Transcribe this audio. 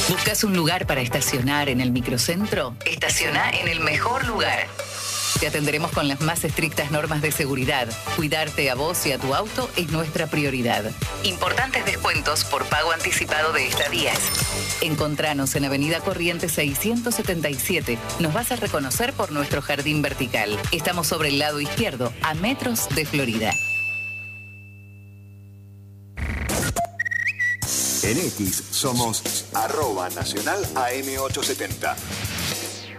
¿Buscas un lugar para estacionar en el microcentro? Estaciona en el mejor lugar. Te atenderemos con las más estrictas normas de seguridad. Cuidarte a vos y a tu auto es nuestra prioridad. Importantes descuentos por pago anticipado de estadías. Encontranos en Avenida Corrientes 677. Nos vas a reconocer por nuestro jardín vertical. Estamos sobre el lado izquierdo, a metros de Florida. En X somos @nacional AM870.